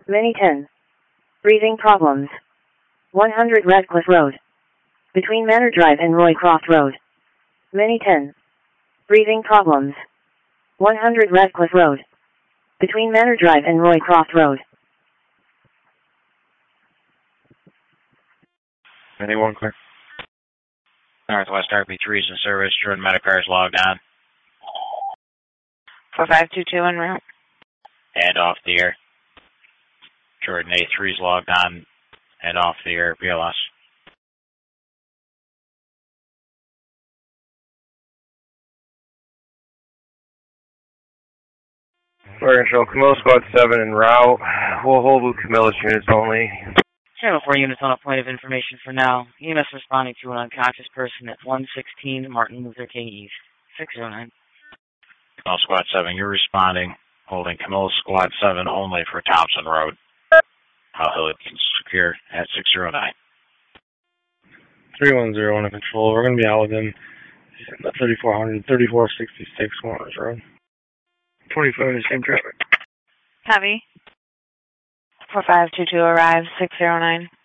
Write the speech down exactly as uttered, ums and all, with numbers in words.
Mini ten. Breathing problems. one hundred Radcliffe Road. Between Manor Drive and Roycroft Road. Mini ten. Breathing problems. one hundred Radcliffe Road. Between Manor Drive and Roycroft Road. Anyone clear? Northwest R P three is in service. Jordan Medicare is logged on. four five two two en route. And off the air. Jordan A three is logged on and off the air. B L S. We're going to show Camilla Squad seven en route. We'll hold with Camilla's units only. Channel four units on a point of information for now. E M S responding to an unconscious person at one sixteen Martin Luther King East. six oh nine. Camilla Squad seven, you're responding. Holding Camilla Squad seven only for Thompson Road. How Hill is secure at six oh nine. three one zero under control. We're going to be out with him. thirty-four hundred, thirty-four sixty-six Warner's Road. twenty-five, same traffic. Copy. four five two two arrives, six oh nine.